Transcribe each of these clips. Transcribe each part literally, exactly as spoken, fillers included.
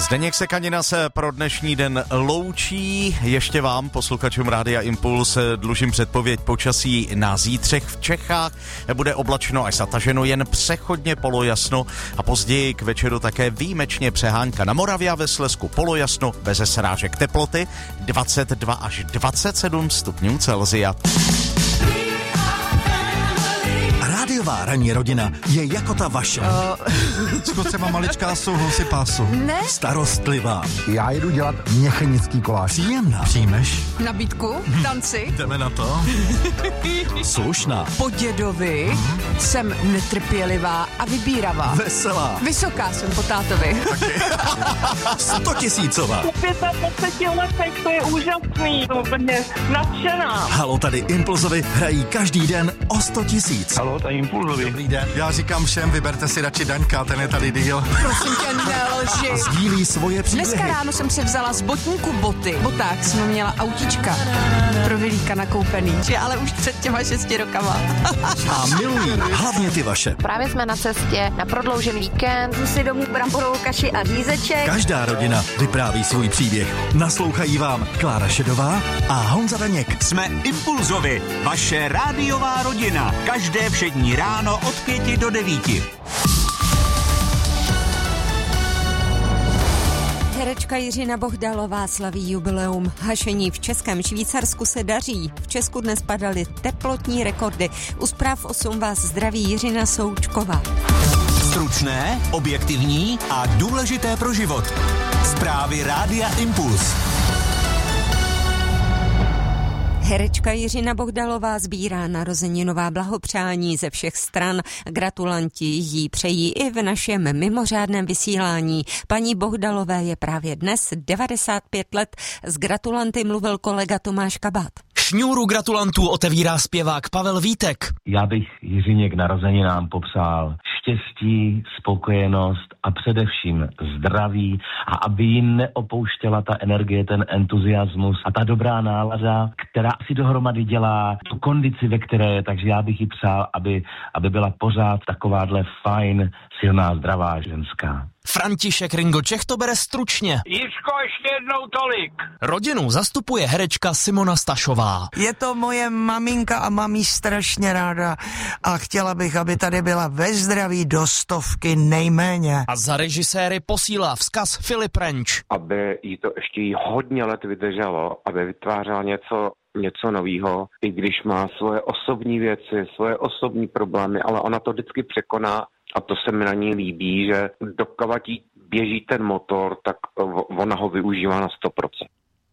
Zdeněk Sekanina se pro dnešní den loučí. Ještě vám, posluchačům Rádia Impuls, dlužím předpověď počasí na zítřek v Čechách. Bude oblačno až zataženo, jen přechodně polojasno a později k večeru také výjimečně přehánka. Na Moravě a ve Slezsku polojasno, bez srážek, teploty dvacet dva až dvacet sedm stupňů Celsia. Rádiová ranní rodina je jako ta vaše. Uh. Co třeba maličká souhlasy pásu. Ne. Starostlivá. Já jdu dělat měchenický koláč. Příjemná. Přijmeš? Nabídku? Tanci? Jdeme na to. Slušná. Po dědovi uh-huh. jsem netrpělivá a vybíravá. Veselá. Vysoká jsem po tátovi. Stotisícová. Po pětadvaceti letech, to je úžasný. To úplně nadšená. Halo, tady Impulzovi hrají každý den o sto tisíc. Halo, tady Impulzovi. Dobrý den. Já říkám všem, vyberte si radši Daňka, ten je tady díl. Prosím tě, nelži. Sdílí svoje příběhy. Dneska ráno jsem si vzala z botníku boty. Boták jsme měla autička. Pro Vilíka nakoupený. Ale už před těma šesti rokama. A milují hlavně ty vaše. Právě jsme na cestě na prodloužený víkend. Si domů bramborovou kaši a řízeček. Každá rodina vypráví svůj příběh. Naslouchají vám Klára Šedová a Honza Daněk. Jsme Impulzovi, vaše rádiová rodina. Každé všední ráno od pěti do devíti. Herečka Jiřina Bohdalová slaví jubileum. Hašení v Českém Švýcarsku se daří. V Česku dnes padaly teplotní rekordy. U zpráv osm vás zdraví Jiřina Součková. Stručné, objektivní a důležité pro život. Zprávy Rádia Impuls. Herečka Jiřina Bohdalová sbírá narozeninová blahopřání ze všech stran. Gratulanti jí přejí i v našem mimořádném vysílání. Paní Bohdalové je právě dnes devadesát pět let. S gratulanty mluvil kolega Tomáš Kabát. Šňůru gratulantů otevírá zpěvák Pavel Vítek. Já bych Jiřině k narozeninám popřál štěstí, spokojenost a především zdraví a aby ji neopouštěla ta energie, ten entuziasmus a ta dobrá nálada, která si dohromady dělá tu kondici, ve které je, takže já bych jí přál, aby, aby byla pořád takováhle fajn, silná, zdravá ženská. František Ringo Čech to bere stručně. Jiřko, ještě jednou tolik. Rodinu zastupuje herečka Simona Stašová. Je to moje maminka a mám jí strašně ráda a chtěla bych, aby tady byla ve zdraví do stovky nejméně. A za režiséry posílá vzkaz Filip Renč. Aby jí to ještě jí hodně let vydrželo, aby vytvářela něco něco novýho, i když má svoje osobní věci, svoje osobní problémy, ale ona to vždycky překoná a to se mi na ní líbí, že dokud jí běží ten motor, tak ona ho využívá na sto procent.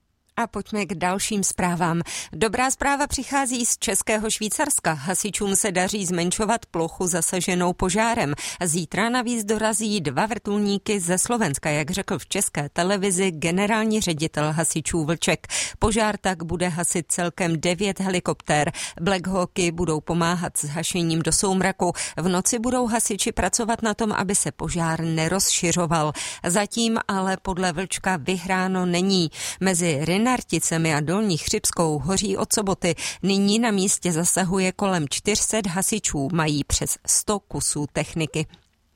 A pojďme k dalším zprávám. Dobrá zpráva přichází z Českého Švýcarska. Hasičům se daří zmenšovat plochu zasaženou požárem. Zítra navíc dorazí dva vrtulníky ze Slovenska, jak řekl v České televizi generální ředitel hasičů Vlček. Požár tak bude hasit celkem devět helikoptér. Black Hawky budou pomáhat s hašením do soumraku. V noci budou hasiči pracovat na tom, aby se požár nerozšiřoval. Zatím ale podle Vlčka vyhráno není. Mezi Narticemi a Dolní Chřibskou hoří od soboty. Nyní na místě zasahuje kolem čtyři sta hasičů, mají přes sto kusů techniky.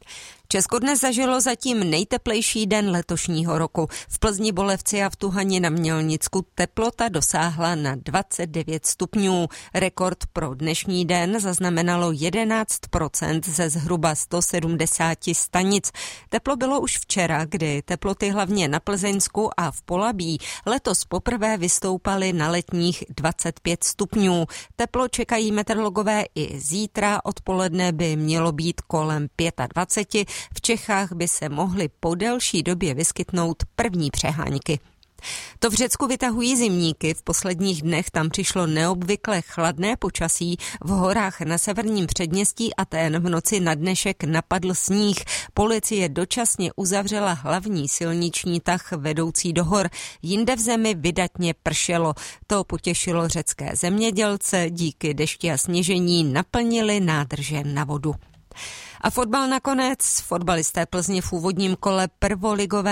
Česko dnes zažilo zatím nejteplejší den letošního roku. V Plzni, Bolevci a v Tuhani na Mělnicku teplota dosáhla na dvacet devět stupňů. Rekord pro dnešní den zaznamenalo jedenáct procent ze zhruba sto sedmdesát stanic. Teplo bylo už včera, kdy teploty hlavně na Plzeňsku a v Polabí letos poprvé vystoupaly na letních dvacet pět stupňů. Teplo čekají meteorologové i zítra. Odpoledne by mělo být kolem dvacet pět. V Čechách by se mohly po delší době vyskytnout první přehánky. To v Řecku vytahují zimníky. V posledních dnech tam přišlo neobvykle chladné počasí. V horách na severním předměstí Atén v noci na dnešek napadl sníh. Policie dočasně uzavřela hlavní silniční tah vedoucí do hor. Jinde v zemi vydatně pršelo. To potěšilo řecké zemědělce. Díky dešti a sněžení naplnili nádrže na vodu. A fotbal nakonec. Fotbalisté Plzně v úvodním kole prvoligové